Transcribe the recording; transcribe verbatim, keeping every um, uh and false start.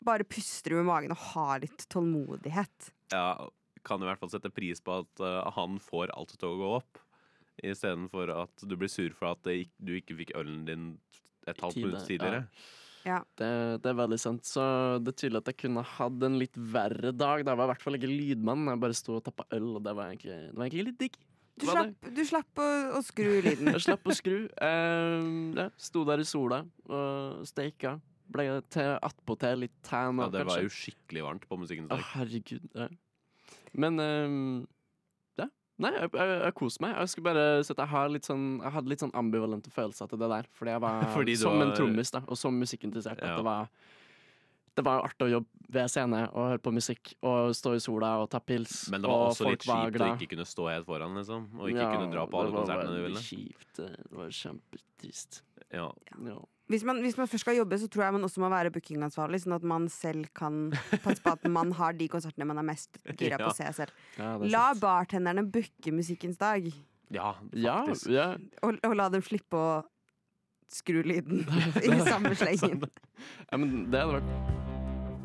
bare puster med magen og har litt tålmodighet. Ja, kan i hvert fall sette pris på at uh, han får alt til å gå opp, i stedet for at du blir sur for at det, du ikke fikk ølen din et halvt minutt tidligere. Ja. Det, det er veldig sant. Så det er tydelig at jeg kunne hatt en litt verre dag. Det var i hvert fall ikke lydmann. Jeg bare sto og tappet øl, og det var egentlig, det var egentlig litt digg. Du slapp, du slapp å, å skru lyden. Jeg slapp å skru. Eh, ja, sto der i sola og steika. Ble til attpåtil litt tan. Ja, det kanskje. var jo skikkelig varmt på musikkens Å, dag. herregud. Ja. Men eh, ja. Nei, jeg, jeg, jeg koser meg. Jeg skulle bare si at jeg, har litt sånn, jeg hadde litt sånn ambivalente følelser til det der. Fordi jeg var Fordi du som var- en trommis da, og som musikkinteressert. Ja. At det var Det var artig å jobbe ved scene og høre på musikk og stå i sola og ta pils. Men det var og også litt folk var kjipt å glad. ikke kunne stå helt foran, liksom. Og ikke Ja, kunne dra på alle det var konsertene du veldig ville. Kjipt. Det var kjempetrist. Ja. Ja. Hvis man, hvis man først skal jobbe, så tror jeg man også må være bookingansvarlig, sånn at man selv kan passe på at man har de konsertene man er mest gira på Ja. å se selv. Ja, det er La sant. bartenderne booke musikkens dag, ja, Ja, faktisk. ja. og, og la dem slippe å skru lyden i samme slengen. Ja, men det hadde vært